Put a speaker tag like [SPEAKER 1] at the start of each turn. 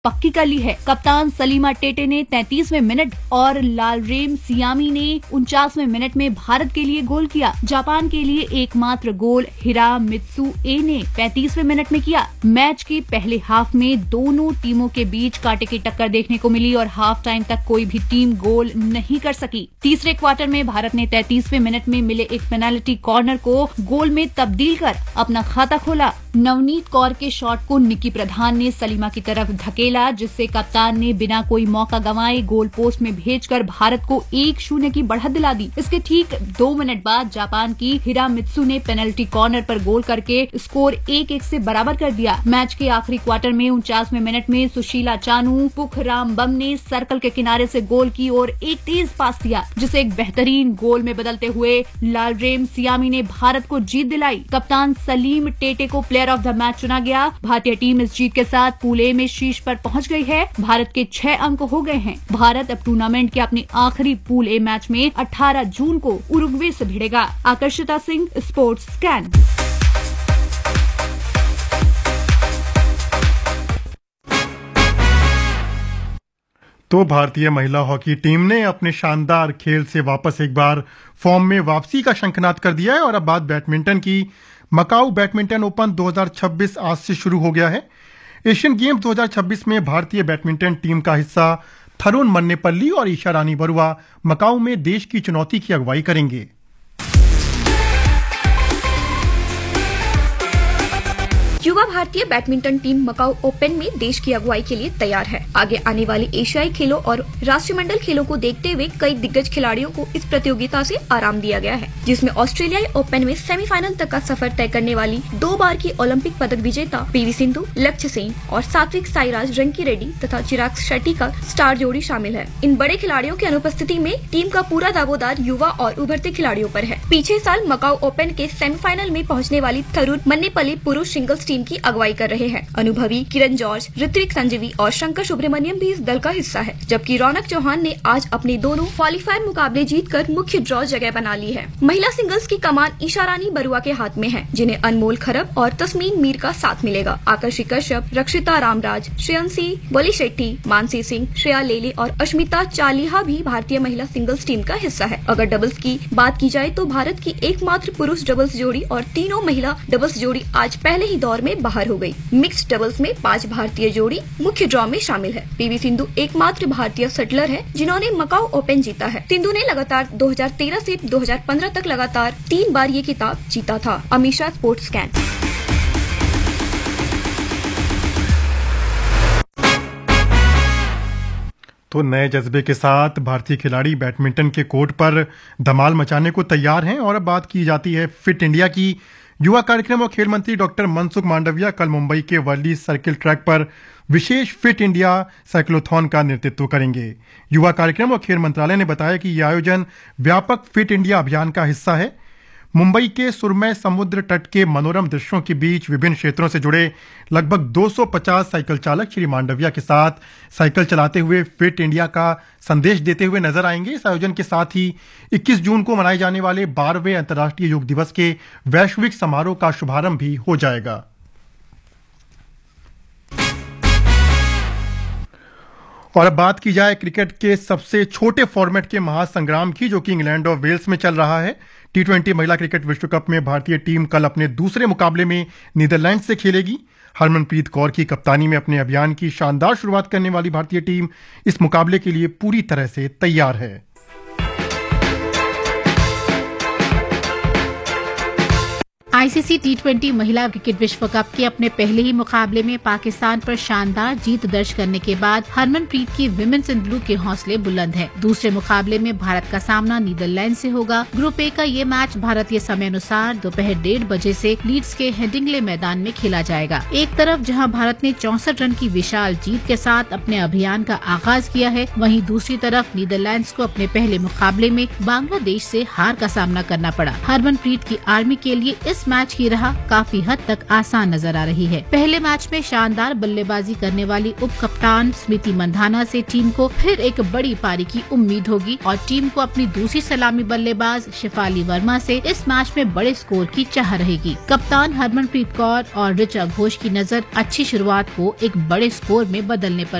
[SPEAKER 1] पक्की कर ली है। कप्तान सलीमा टेटे ने 33वें मिनट और लालरेम सियामी ने 49वें मिनट में भारत के लिए गोल किया। जापान के लिए एकमात्र गोल हिरामित्सु ए ने 35वें मिनट में किया। मैच के पहले हाफ में दोनों टीमों के बीच कांटे की टक्कर देखने को मिली और हाफ टाइम तक कोई भी टीम गोल नहीं कर सकी। तीसरे क्वार्टर में भारत ने 33वें मिनट में मिले एक पेनाल्टी कॉर्नर को गोल में तब्दील कर अपना खाता खोला। नवनीत कौर के शॉट को निकी प्रधान ने सलीमा की तरफ धकेला, जिससे कप्तान ने बिना कोई मौका गंवाए गोल पोस्ट में भेजकर भारत को 1-0 की बढ़त दिला दी। इसके ठीक 2 मिनट बाद जापान की हिरामित्सु ने पेनल्टी कॉर्नर पर गोल करके स्कोर 1-1 से बराबर कर दिया। मैच के आखिरी क्वार्टर में 49वें मिनट में सुशीला चानू पुखरामबम ने सर्कल के किनारे से गोल की और एक तेज पास दिया, जिसे एक बेहतरीन गोल में बदलते हुए लालरेम सियामी ने भारत को जीत दिलाई। कप्तान सलीम टेटे को प्लेयर ऑफ द मैच चुना गया। भारतीय टीम इस जीत के साथ पूल ए में शीर्ष पर पहुंच गई है। भारत के 6 अंक हो गए हैं। भारत अब टूर्नामेंट के अपने आखिरी पूल ए मैच में 18 जून को उरुग्वे से भिड़ेगा। आकर्षिता सिंह, स्पोर्ट्स स्कैन।
[SPEAKER 2] तो भारतीय महिला हॉकी टीम ने अपने शानदार खेल से वापस एक बार फॉर्म में वापसी का शंखनाद कर दिया है और अब बात बैडमिंटन की। मकाऊ बैडमिंटन ओपन 2026 आज से शुरू हो गया है। एशियन गेम्स 2026 में भारतीय बैडमिंटन टीम का हिस्सा थरुण मन्नेपल्ली और ईशा रानी बरुआ मकाऊ में देश की चुनौती की अगुवाई करेंगे।
[SPEAKER 3] युवा भारतीय बैडमिंटन टीम मकाऊ ओपन में देश की अगुवाई के लिए तैयार है। आगे आने वाले एशियाई खेलों और राष्ट्रमंडल खेलों को देखते हुए कई दिग्गज खिलाड़ियों को इस प्रतियोगिता से आराम दिया गया है, जिसमें ऑस्ट्रेलियाई ओपन में सेमीफाइनल तक का सफर तय करने वाली 2 बार की ओलंपिक पदक विजेता पीवी सिंधु, लक्ष्य सेन और सात्विक साईराज रंकी रेड्डी तथा चिराग शेट्टी का स्टार जोड़ी शामिल है। इन बड़े खिलाड़ियों की अनुपस्थिति में टीम का पूरा दावेदार युवा और उभरते खिलाड़ियों पर है। पिछले साल मकाऊ ओपन के सेमीफाइनल में पहुँचने वाली थरुण मन्नेपल्ली पुरुष सिंगल्स टीम की अगुवाई कर रहे हैं। अनुभवी किरण जॉर्ज, ऋत्विक संजीवी और शंकर सुब्रमण्यम भी इस दल का हिस्सा है, जबकि रौनक चौहान ने आज अपने दोनों क्वालीफायर मुकाबले जीतकर मुख्य ड्रॉ जगह बना ली है। महिला सिंगल्स की कमान ईशा रानी बरुआ के हाथ में है, जिन्हें अनमोल खरब और तस्मीन मीर का साथ मिलेगा। आकर्षि कश्यप, रक्षिता रामराज, श्रेयंसी वली शेट्टी, मानसी सिंह, श्रेया लेले और अश्मिता चालिहा भी भारतीय महिला सिंगल्स टीम का हिस्सा है। अगर डबल्स की बात की जाए तो भारत की एकमात्र पुरुष डबल्स जोड़ी और तीनों महिला डबल्स जोड़ी आज पहले ही दौर में बाहर हो गई। मिक्स्ड डबल्स में 5 भारतीय जोड़ी मुख्य ड्रॉ में शामिल है। पीवी सिंधु एकमात्र भारतीय शटलर है जिन्होंने मकाऊ ओपन जीता है। सिंधु ने लगातार 2013 से 2015 तक लगातार 3 बार ये खिताब जीता था। Amisha, sports scan.
[SPEAKER 2] तो नए जज्बे के साथ भारतीय खिलाड़ी बैडमिंटन के कोर्ट पर धमाल मचाने को तैयार हैं। और अब बात की जाती है फिट इंडिया की। युवा कार्यक्रम और खेल मंत्री डॉक्टर मनसुख मांडविया कल मुंबई के वर्ली सर्किल ट्रैक पर विशेष फिट इंडिया साइक्लोथॉन का नेतृत्व करेंगे। युवा कार्यक्रम और खेल मंत्रालय ने बताया कि यह आयोजन व्यापक फिट इंडिया अभियान का हिस्सा है। मुंबई के सुरमय समुद्र तट के मनोरम दृश्यों के बीच विभिन्न क्षेत्रों से जुड़े लगभग 250 साइकिल चालक श्री मांडविया के साथ साइकिल चलाते हुए फिट इंडिया का संदेश देते हुए नजर आएंगे। इस आयोजन के साथ ही 21 जून को मनाए जाने वाले 12वें अंतर्राष्ट्रीय योग दिवस के वैश्विक समारोह का शुभारंभ भी हो जाएगा। और अब बात की जाए क्रिकेट के सबसे छोटे फॉर्मेट के महासंग्राम की, जो कि इंग्लैंड और वेल्स में चल रहा है। T20 महिला क्रिकेट विश्व कप में भारतीय टीम कल अपने दूसरे मुकाबले में नीदरलैंड से खेलेगी। हरमनप्रीत कौर की कप्तानी में अपने अभियान की शानदार शुरुआत करने वाली भारतीय टीम इस मुकाबले के लिए पूरी तरह से तैयार है।
[SPEAKER 4] आईसीसी T20 महिला क्रिकेट विश्व कप के अपने पहले ही मुकाबले में पाकिस्तान पर शानदार जीत दर्ज करने के बाद हरमनप्रीत की विमेन्स इन ब्लू के हौसले बुलंद हैं। दूसरे मुकाबले में भारत का सामना नीदरलैंड से होगा। ग्रुप ए का ये मैच भारतीय समय अनुसार दोपहर 1:30 बजे से लीड्स के हेडिंग्ले मैदान में खेला जाएगा। एक तरफ जहां भारत ने 64 रन की विशाल जीत के साथ अपने अभियान का आगाज किया है, वहीं दूसरी तरफ नीदरलैंड्स को अपने पहले मुकाबले में बांग्लादेश से हार का सामना करना पड़ा। हरमनप्रीत की आर्मी के लिए इस मैच की राह काफी हद तक आसान नजर आ रही है। पहले मैच में शानदार बल्लेबाजी करने वाली उप कप्तान स्मृति मंधाना से टीम को फिर एक बड़ी पारी की उम्मीद होगी और टीम को अपनी दूसरी सलामी बल्लेबाज शेफाली वर्मा से इस मैच में बड़े स्कोर की चाह रहेगी। कप्तान हरमनप्रीत कौर और ऋचा घोष की नजर अच्छी शुरुआत को एक बड़े स्कोर में बदलने पर